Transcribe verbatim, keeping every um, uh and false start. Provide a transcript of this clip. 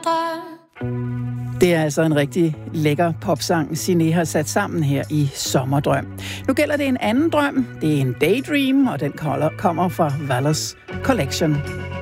Det er altså en rigtig lækker popsang, Signe har sat sammen her i Sommerdrøm. Nu gælder det en anden drøm. Det er en Daydream, og den kommer fra Valors Collection.